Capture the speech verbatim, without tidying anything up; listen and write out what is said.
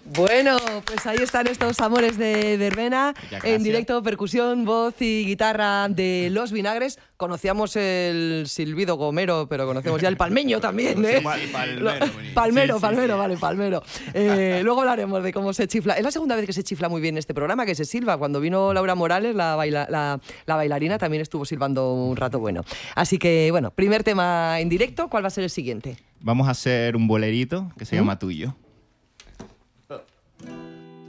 Bueno, pues ahí están estos amores de verbena, en directo, percusión, voz y guitarra de Los Vinagres. Conocíamos el silbido gomero, pero conocemos ya el palmeño también, ¿eh? Pal, palmero, palmero, sí, palmero, sí, vale, palmero. Eh, luego hablaremos de cómo se chifla. Es la segunda vez que se chifla muy bien este programa, que se silba. Cuando vino Laura Morales, la, baila, la, la bailarina, también estuvo silbando un rato bueno. Así que, bueno, primer tema en directo, ¿cuál va a ser el siguiente? Vamos a hacer un bolerito que se ¿Mm? llama Tuyo.